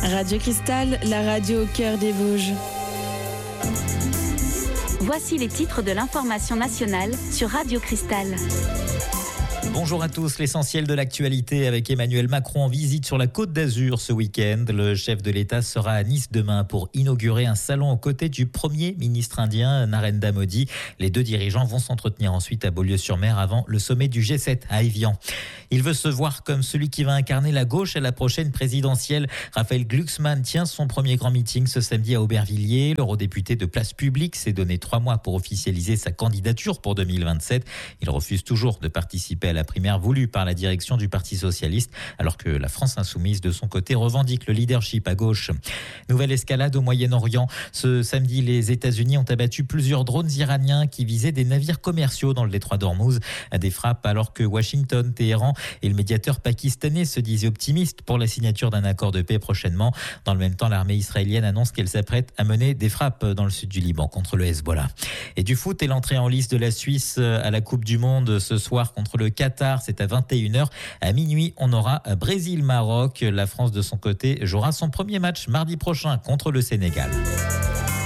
Radio Cristal, la radio au cœur des Vosges. Voici les titres de l'information nationale sur Radio Cristal. Bonjour à tous, l'essentiel de l'actualité avec Emmanuel Macron en visite sur la Côte d'Azur ce week-end. Le chef de l'État sera à Nice demain pour inaugurer un salon aux côtés du Premier ministre indien Narendra Modi. Les deux dirigeants vont s'entretenir ensuite à Beaulieu-sur-Mer avant le sommet du G7 à Évian. Il veut se voir comme celui qui va incarner la gauche à la prochaine présidentielle. Raphaël Glucksmann tient son premier grand meeting ce samedi à Aubervilliers. L'eurodéputé de Place Publique s'est donné 3 mois pour officialiser sa candidature pour 2027. Il refuse toujours de participer à la primaire voulue par la direction du Parti socialiste, alors que la France insoumise, de son côté, revendique le leadership à gauche. Nouvelle escalade au Moyen-Orient. Ce samedi, les États-Unis ont abattu plusieurs drones iraniens qui visaient des navires commerciaux dans le détroit d'Ormuz. Des frappes alors que Washington, Téhéran et le médiateur pakistanais se disaient optimistes pour la signature d'un accord de paix prochainement. Dans le même temps, l'armée israélienne annonce qu'elle s'apprête à mener des frappes dans le sud du Liban contre le Hezbollah. Et du foot et l'entrée en lice de la Suisse à la Coupe du Monde ce soir contre le Qatar, c'est à 21h. À minuit, on aura Brésil-Maroc. La France, de son côté, jouera son premier match mardi prochain contre le Sénégal.